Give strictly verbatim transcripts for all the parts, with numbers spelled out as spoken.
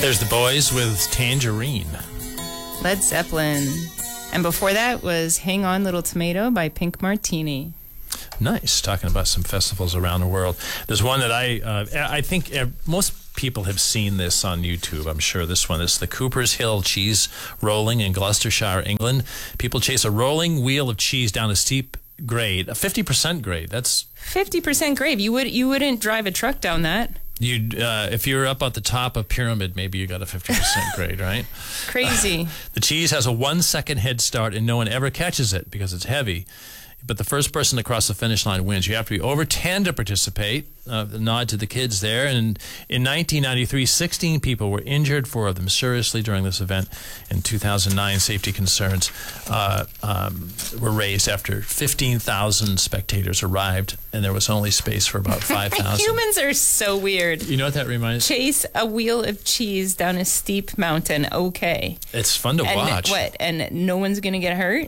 There's the Boys with Tangerine. Led Zeppelin. And before that was Hang On Little Tomato by Pink Martini. Nice. Talking about some festivals around the world. There's one that I uh, I think uh, most people have seen this on YouTube. I'm sure this one is the Cooper's Hill Cheese Rolling in Gloucestershire, England. People chase a rolling wheel of cheese down a steep grade, a fifty percent grade. That's fifty percent grade. You would you wouldn't drive a truck down that. You, uh, if you're up at the top of pyramid, maybe you got a fifty percent grade, right? Crazy. Uh, the cheese has a one-second head start, and no one ever catches it because it's heavy. But the first person to cross the finish line wins. You have to be over ten to participate. Uh, a nod to the kids there. And in nineteen ninety-three, sixteen people were injured, four of them seriously, during this event. In two thousand nine, safety concerns uh, um, were raised after fifteen thousand spectators arrived, and there was only space for about five thousand. Humans are so weird. You know what that reminds me? Chase a wheel of cheese down a steep mountain. Okay. It's fun to and watch. What? And no one's going to get hurt?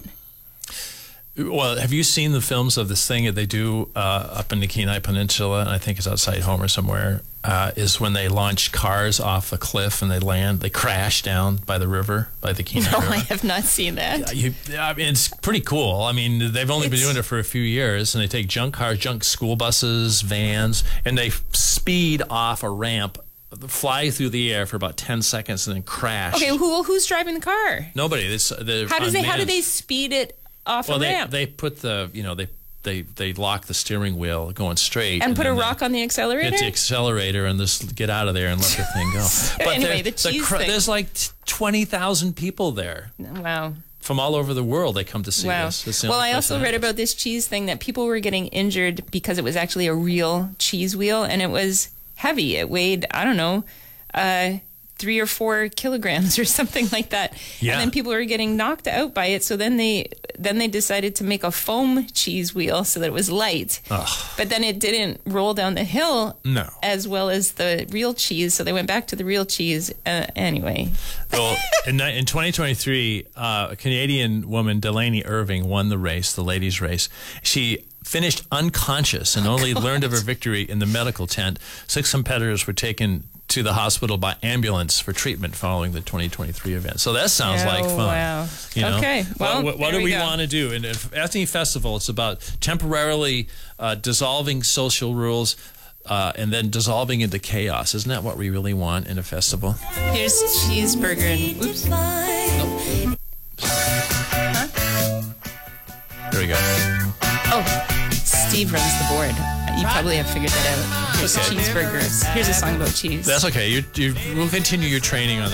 Well, have you seen the films of this thing that they do uh, up in the Kenai Peninsula, and I think it's outside Homer somewhere, uh, is when they launch cars off a cliff and they land, they crash down by the river, by the Kenai no, River. I have not seen that. You, I mean, it's pretty cool. I mean, they've only it's... been doing it for a few years, and they take junk cars, junk school buses, vans, and they speed off a ramp, fly through the air for about ten seconds, and then crash. Okay, who who's driving the car? Nobody. It's, how does they? How do they speed it off well, a they, ramp? they put the, you know, they they they lock the steering wheel going straight, and, and put a rock on the accelerator. Hit the accelerator and just get out of there and let the thing go. But anyway, the cheese the, thing. There's like twenty thousand people there. Wow. From all over the world, they come to see wow. this. Well, I also read about this cheese thing that people were getting injured because it was actually a real cheese wheel, and it was heavy. It weighed, I don't know, uh, three or four kilograms or something like that. Yeah. And then people were getting knocked out by it. So then they then they decided to make a foam cheese wheel so that it was light. Ugh. But then it didn't roll down the hill no. as well as the real cheese. So they went back to the real cheese. Uh, anyway. Well, in, in twenty twenty-three, uh, a Canadian woman, Delaney Irving, won the race, the ladies' race. She finished unconscious and only oh, learned of her victory in the medical tent. Six competitors were taken to the hospital by ambulance for treatment following the twenty twenty-three event. So that sounds oh, like fun. Wow. You know? Okay. Well, what, what do we, we we want to do? And at any festival, it's about temporarily uh, dissolving social rules uh, and then dissolving into chaos. Isn't that what we really want in a festival? Here's cheeseburger and oops. Nope. Huh? There we go. Oh, Steve runs the board. You probably have figured that out. Here's okay. cheeseburgers. Here's a song about cheese. That's okay. You, you, we'll continue your training on that.